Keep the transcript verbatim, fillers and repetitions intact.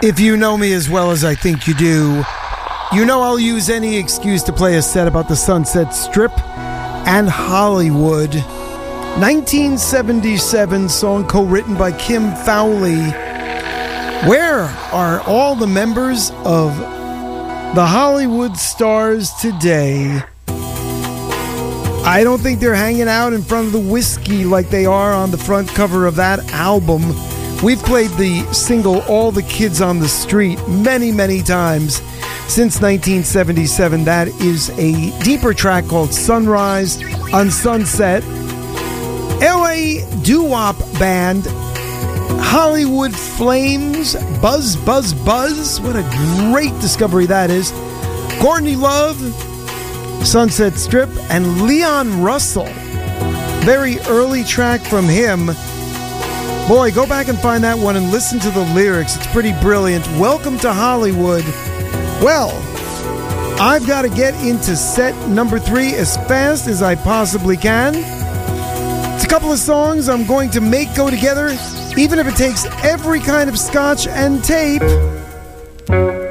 If you know me as well as I think you do, you know I'll use any excuse to play a set about the Sunset Strip and Hollywood. nineteen seventy-seven song co-written by Kim Fowley. Where are all the members of the Hollywood stars today? I don't think they're hanging out in front of the whiskey like they are on the front cover of that album. We've played the single All the Kids on the Street many, many times since nineteen seventy-seven. That is a deeper track called Sunrise on Sunset. L A doo-wop band Hollywood Flames, Buzz, Buzz, Buzz. What a great discovery that is. Courtney Love, Sunset Strip, and Leon Russell. Very early track from him. Boy, go back and find that one and listen to the lyrics. It's pretty brilliant. Welcome to Hollywood. Well, I've got to get into set number three as fast as I possibly can. It's a couple of songs I'm going to make go together, even if it takes every kind of scotch and tape.